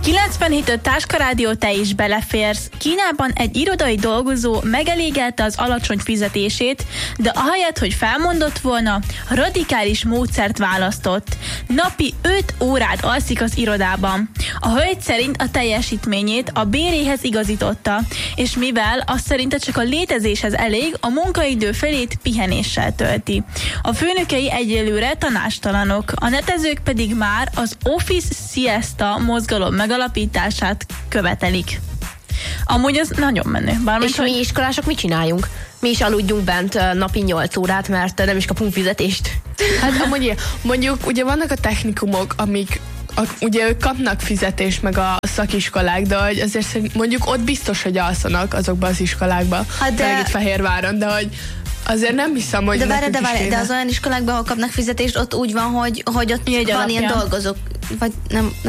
97 Táskarádió, te is beleférsz. Kínában egy irodai dolgozó megelégelte az alacsony fizetését, de ahelyett, hogy felmondott volna, radikális módszert választott. Napi 5 órát alszik az irodában. A hölgy szerint a teljesítményét a béréhez igazította, és mivel azt szerinte csak a létezéshez elég, a munkaidő felét pihenéssel tölti. A főnökei egyelőre tanástalanok, a netezők pedig már az Office Siesta mozgalom megalapítását követelik. Amúgy ez nagyon menő. És mi iskolások mit csináljunk? Mi is aludjunk bent napi 8 órát, mert nem is kapunk fizetést. Hát amúgy mondjuk ugye vannak a technikumok, amik ugye ők kapnak fizetést meg a szakiskolák, de hogy azért mondjuk ott biztos, hogy alszanak azokban az iskolákban. Hát de itt Fehérváron, de hogy azért nem hiszem, hogy... De az olyan iskolákban, ahol kapnak fizetést, ott úgy van, hogy ott van ilyen dolgozók, vagy nem